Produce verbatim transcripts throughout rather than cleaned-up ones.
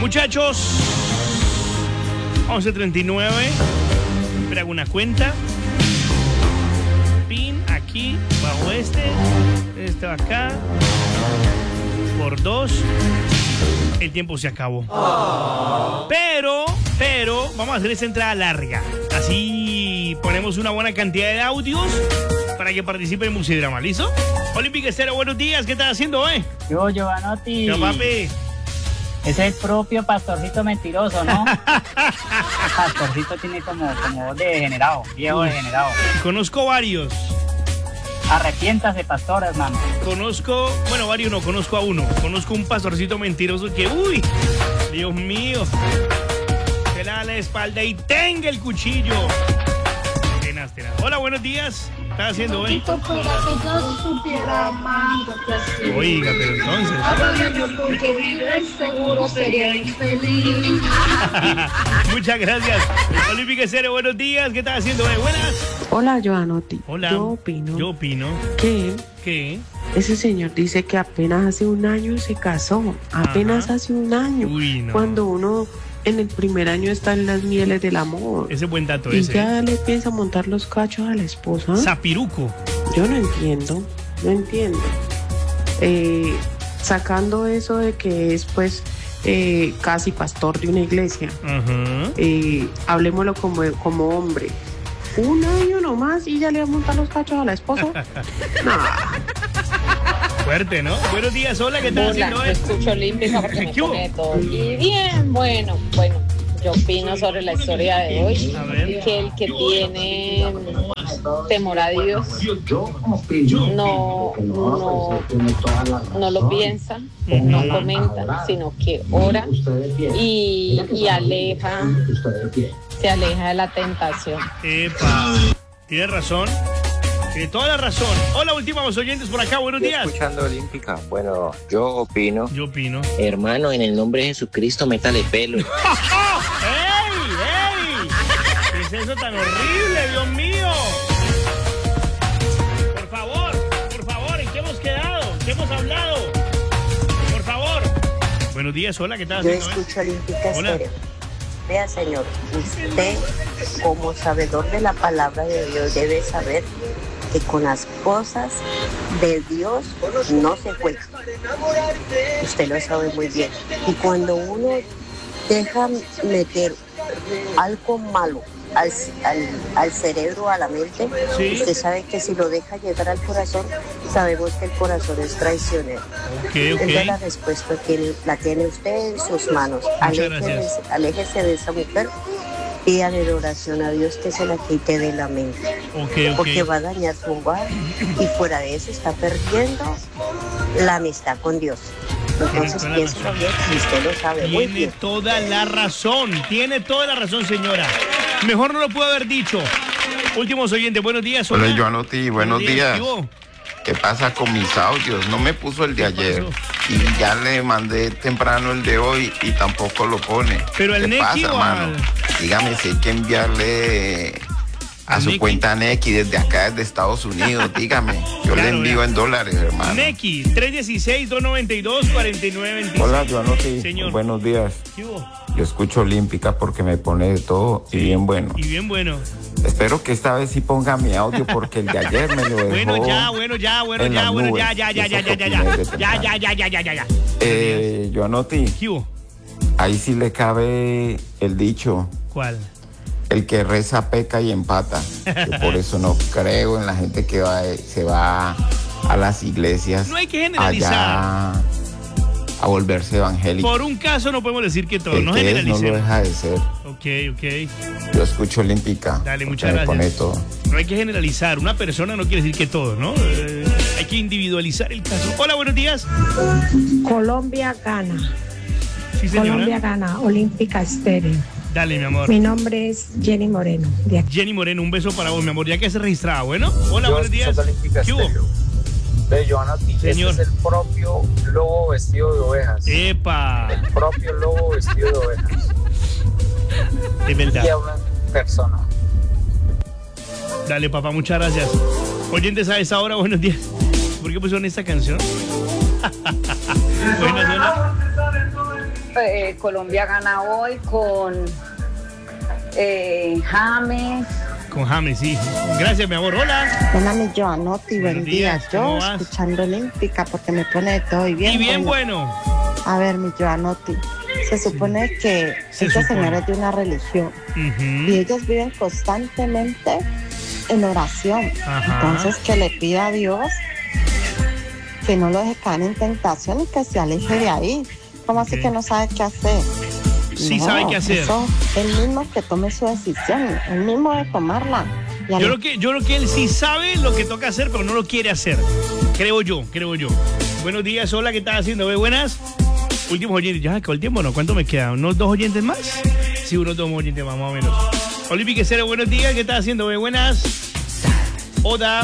muchachos. once treinta y nueve. Espera, hago una cuenta. Pin aquí, bajo este. Este va acá. Por dos. El tiempo se acabó. Oh. Pero, pero, vamos a hacer esta entrada larga. Así ponemos una buena cantidad de audios para que participe en Musidrama. ¿Listo? Olímpica Estéreo, buenos días. ¿Qué estás haciendo, eh? Yo, Giovanotti. Yo, papi. Es el propio pastorcito mentiroso, ¿no? El pastorcito tiene como, como voz de degenerado, viejo degenerado. Conozco varios. Arrepiéntase, pastor, hermano. Conozco, bueno, varios no, conozco a uno. Conozco un pastorcito mentiroso que, uy, Dios mío, se le da la espalda y tenga el cuchillo. Tenaz, tenaz. Hola, buenos días. ¿Qué estás haciendo hoy? Oiga, pero entonces. Porque vives seguro sería infeliz. Muchas gracias. Olímpica Estéreo, buenos días. ¿Qué estás haciendo hoy? Buenas. Hola, Giovanotti. Hola. Yo opino. Yo opino. Que ¿Qué? ese señor dice que apenas hace un año se casó. Apenas Ajá. hace un año. Uy, no. Cuando uno en el primer año está en las mieles del amor. Ese buen dato y ese. Y ya le piensa montar los cachos a la esposa. Zapiruco. Yo no entiendo. No entiendo. Eh, sacando eso de que es pues eh, casi pastor de una iglesia. Uh-huh. eh, hablemoslo como, como hombre. Un año nomás y ya le va a montar los cachos a la esposa. No. Fuerte, ¿no? Buenos días, hola, ¿qué estás haciendo? Hola, escucho Olímpica porque me pone todo. Y bien, bueno, bueno, yo opino sobre la historia de hoy, que el que tiene temor a Dios no, no, no lo piensa, no comenta, sino que ora y, y aleja, se aleja de la tentación. Epa, tienes razón. Tiene toda la razón. Hola, últimos oyentes por acá, buenos días. Escuchando Olímpica. Bueno, yo opino. Yo opino. Hermano, en el nombre de Jesucristo, métale pelo. ¡Ey! ¡Ey! ¿Qué es eso tan horrible, Dios mío? Por favor, por favor, ¿en qué hemos quedado? ¿Qué hemos hablado? Por favor. Buenos días, hola, ¿qué tal? Yo escucho Olímpica Estéreo. Vea, señor, usted como sabedor de la palabra de Dios debe saber que con las cosas de Dios no se juega. Usted lo sabe muy bien. Y cuando uno deja meter algo malo al, al, al cerebro, a la mente, ¿sí? Usted sabe que si lo deja llegar al corazón, sabemos que el corazón es traicionero. Okay, okay. Entonces la respuesta tiene, la tiene usted en sus manos. Aléjese, aléjese de esa mujer. Pídale de oración a Dios que se la quite de la mente. Okay, okay. Porque va a dañar su hogar y fuera de eso está perdiendo la amistad con Dios. Entonces piénselo bien y usted lo sabe muy bien. Tiene toda la razón, tiene toda la razón, señora. Mejor no lo puedo haber dicho. Últimos oyentes, buenos días. Hola, Giovanotti, buenos, buenos días. días. ¿Qué pasa con mis audios? No me puso el de ayer. Y ya le mandé temprano el de hoy y tampoco lo pone. Pero el ¿Qué Neki pasa, hermano? Al... Dígame si hay que enviarle a su Neki. Cuenta Neki desde acá, desde Estados Unidos. Dígame. Yo claro, le envío ya. en dólares, hermano. Neki, tres uno seis, dos nueve dos, cuatro nueve dos seis. Hola, Giovanotti. Señor. Buenos días. ¿Qué hubo? Yo escucho Olímpica porque me pone de todo sí, y bien bueno. Y bien bueno. Espero que esta vez sí ponga mi audio porque el de ayer me lo dejó. Bueno, ya, bueno, ya, bueno, ya, bueno, ya, ya, ya, ya, ya, ya, ya, ya, ya, ya, ya, ya, ya, ya. Eh, Giovanotti. ¿Qué hubo? Ahí sí le cabe el dicho. ¿Cuál? El que reza peca y empata. Yo por eso no creo en la gente que va, se va a las iglesias. No hay que generalizar. Allá a volverse evangélico. Por un caso no podemos decir que todo, el no que generalicemos. Es, no lo deja de ser. Ok, ok. Yo escucho Olímpica. Dale, muchas me gracias. Pone todo. No hay que generalizar. Una persona no quiere decir que todo, ¿no? Eh, hay que individualizar el caso. Hola, buenos días. Colombia gana. Sí, señora. Colombia gana. Olímpica Estéreo. Dale, mi amor. Mi nombre es Jenny Moreno. De aquí. Jenny Moreno, un beso para vos, mi amor. Ya que se registraba, bueno. Hola, Yo buenos días. ¿Qué hubo? De Giovanotti, señor. Este es el propio lobo vestido de ovejas. ¡Epa! El propio lobo vestido de ovejas. Es verdad. Y a una persona. Dale, papá, muchas gracias. Oyentes a esa hora, buenos días. ¿Por qué pusieron esta canción? Buenas, hola. eh, Colombia gana hoy con eh, James. Con James, sí. Gracias, mi amor. Hola. Hola, mi Joanotti. Buen día. Yo vas? escuchando Olímpica porque me pone de todo y bien. Y bien bueno. bueno. A ver, mi Joanotti. Se supone que Se estos supone. señores de una religión Ujú. y ellos viven constantemente en oración. Ajá. Entonces, que le pida a Dios que no lo deje caer en tentación y que se aleje de ahí. ¿Cómo así Ok. que no sabe qué hacer? Sí No, sabe qué hacer. Eso, él mismo que tome su decisión, él mismo de tomarla. Y Yo ale- creo, que, yo creo que él sí sabe lo que toca hacer, pero no lo quiere hacer. Creo yo, creo yo. Buenos días, hola, ¿qué estás haciendo? ¿Ve buenas? Últimos oyentes. ¿Ya se acabó el tiempo no? ¿Cuánto me queda? ¿Unos dos oyentes más? Sí, unos dos oyentes más, más o menos. Olímpica Cero, buenos días, ¿qué estás haciendo? ¿Ve buenas? Hola.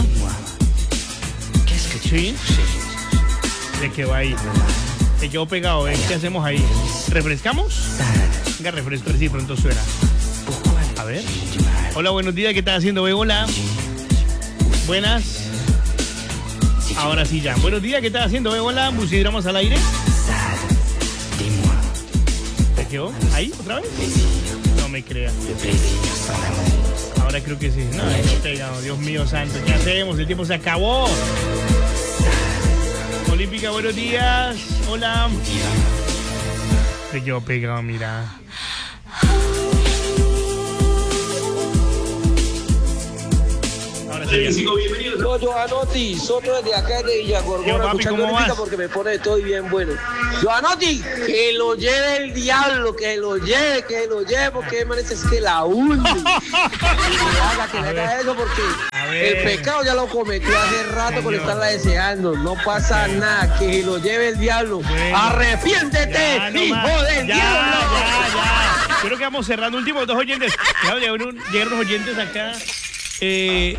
¿Sí? ¿De qué va ahí? Se quedó pegado, ¿eh? ¿Qué hacemos ahí? ¿Refrescamos? Venga, refresco, a ver si pronto suena. A ver. Hola, buenos días, ¿qué estás haciendo? ¿Ve? Hola. Buenas. Ahora sí ya. Buenos días, ¿qué estás haciendo? ¿Ve? Hola, Musidramos al aire. ¿Se quedó? ¿Ahí? ¿Otra vez? No me creas. Ahora creo que sí. No, no pegado. Dios mío santo. ¿Qué hacemos? El tiempo se acabó. Olímpica, buenos días. Hola. Se quedó pegado, mira. Ahora sí. Yo, Joanotti, Soto desde acá de Yo, Villagorgona, papi, escuchando ¿cómo Olímpica vas? porque me pone de todo y bien bueno. Joanotti, que lo lleve el diablo, que lo lleve, que lo lleve, porque man, es que la hunde. Que le haga, que le haga eso, porque el pecado ya lo cometió hace rato con estarla deseando. No pasa nada, que lo lleve el diablo. Arrepiéntete, Ya, no hijo más. del Ya, diablo. ya, ya. Yo creo que vamos cerrando. Últimos dos oyentes. Claro, llegaron, llegaron unos oyentes acá. Eh,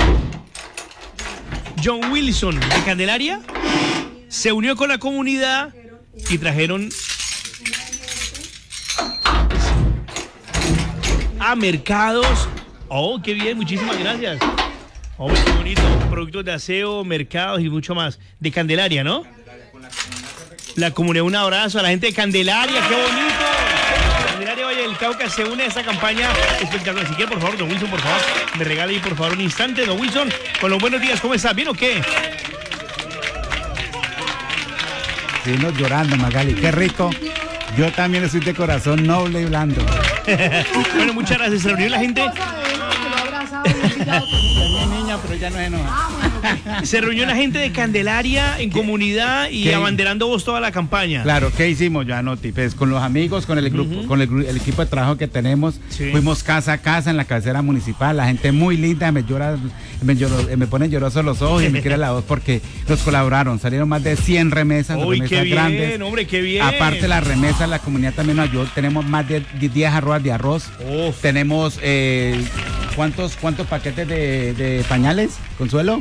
John Wilson de Candelaria se unió con la comunidad y trajeron a mercados. Oh, qué bien, muchísimas gracias. Oh, qué bonito. Productos de aseo, mercados y mucho más. De Candelaria, ¿no? La comunidad, un abrazo a la gente de Candelaria, qué bonito. Candelaria Valle del Cauca se une a esta campaña espectacular. Si quiere, por favor, don Wilson, por favor, me regale ahí, por favor, un instante. Don Wilson, con los buenos días, ¿cómo estás? ¿Bien o qué? Seguimos llorando, Magali, qué rico. Yo también soy de corazón noble y blando. Bueno, muchas gracias. Se reunió la gente. Niña, pero ya no es enoja. Se reunió la gente de Candelaria en comunidad y qué? abanderando vos toda la campaña. Claro, ¿qué hicimos, Joanotti? Pues con los amigos, con el grupo, Ujú. con el, gru- el equipo de trabajo que tenemos, Sí. fuimos casa a casa en la cabecera municipal, la gente muy linda, me llora, me, lloro- me ponen llorosos los ojos y me quiere la voz porque nos colaboraron, salieron más de cien remesas, Uy, remesas qué bien, grandes. hombre, qué bien. Aparte las remesas, la comunidad también nos ayudó, tenemos más de diez arroz de arroz, Uf. tenemos, eh, ¿cuántos, cuántos paquetes de, de pañales, Consuelo?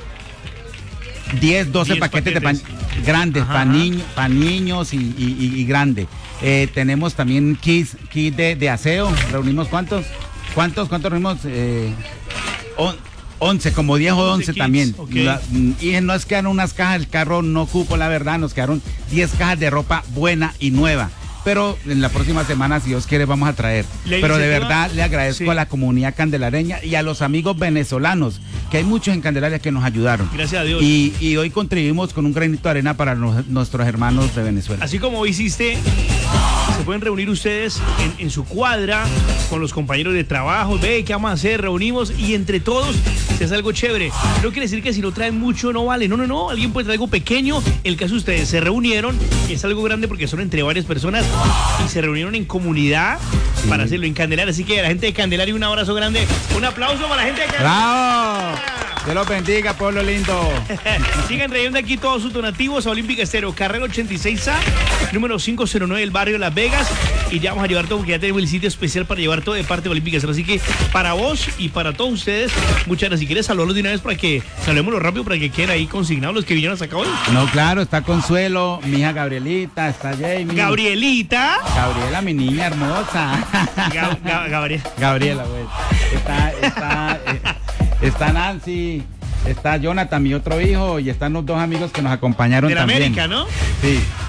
diez, doce diez paquetes, de paquetes. pañales grandes Ajá, para ajá. niños, para niños y, y, y- y grande. Eh, tenemos también kits, kits de, de aseo. ¿Reunimos cuántos? ¿Cuántos? ¿Cuántos reunimos? Eh, on- once, como diez o once once kits, también. ok. La- y nos quedaron unas cajas, el carro no cupo, la verdad, nos quedaron diez cajas de ropa buena y nueva. Pero en la próxima semana, si Dios quiere, vamos a traer. La Pero de iniciativa- verdad le agradezco Sí. a la comunidad candelareña y a los amigos venezolanos, que hay muchos en Candelaria que nos ayudaron. Gracias a Dios. Y, y hoy contribuimos con un granito de arena para nos- nuestros hermanos de Venezuela. Así como hiciste, se pueden reunir ustedes en, en su cuadra con los compañeros de trabajo. Ve, ¿qué vamos a hacer? Reunimos y entre todos se hace algo chévere. No quiere decir que si no traen mucho no vale. No, no, no. Alguien puede traer algo pequeño. El caso de ustedes se reunieron y es algo grande porque son entre varias personas y se reunieron en comunidad para hacerlo en Candelaria. Así que a la gente de Candelaria un abrazo grande. Un aplauso para la gente de Candelaria. ¡Bravo! Dios los bendiga, pueblo lindo. Sigan trayendo aquí todos sus donativos a Olímpica Estéreo, carrera ochenta y seis A, número quinientos nueve del barrio Las Vegas. Y ya vamos a llevar todo porque ya tenemos el sitio especial para llevar todo de parte de Olímpica Estéreo. Así que para vos y para todos ustedes, muchas gracias. Si quieres saludarlos de una vez para que saludémoslo rápido para que queden ahí consignados los que vinieron hasta acá hoy. No, claro, está Consuelo, mi hija Gabrielita, está Jamie. Gabrielita. Gabriela, mi niña hermosa. Ga- Ga- Gabriel. Gabriela, güey. Está, está, eh, está Nancy, está Jonathan, mi otro hijo, y están los dos amigos que nos acompañaron De la también. América, ¿no? Sí.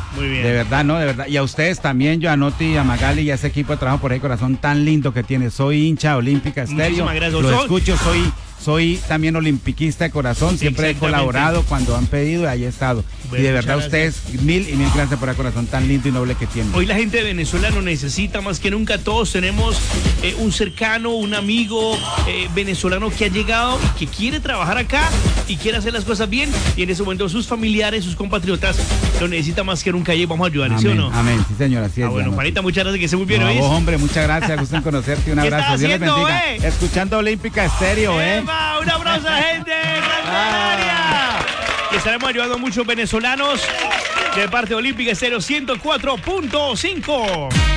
Muy bien. De verdad, ¿no? De verdad. Y a ustedes también, Joanotti, a Magali y a ese equipo de trabajo por ahí, corazón tan lindo que tiene. Soy hincha Olímpica Estéreo. Muchísimas gracias. Lo Son- escucho, soy... Soy también olimpiquista de corazón, siempre he Exactamente. colaborado cuando han pedido y ahí he estado. Bueno, y de verdad muchas ustedes, mil y mil gracias por el corazón tan lindo y noble que tienen. Hoy la gente de Venezuela lo necesita más que nunca. Todos tenemos eh, un cercano, un amigo eh, venezolano que ha llegado y que quiere trabajar acá y quiere hacer las cosas bien. Y en ese momento sus familiares, sus compatriotas lo necesitan más que nunca y vamos a ayudar, ¿sí o Amén, no? amén, sí señor, así es. Ah, bueno, Joanotti. Juanita, muchas gracias, que esté muy bien, No, a ¿oís? vos, hombre, muchas gracias, gusto en conocerte, un ¿Qué abrazo, estás Dios les haciendo, bendiga. eh? Escuchando Olímpica Estéreo, ¿eh? ¡Eva! ¡Un abrazo a la gente! ¡Candelaria! Y estaremos ayudando a muchos venezolanos de parte de Olímpica Estéreo ciento cuatro punto cinco.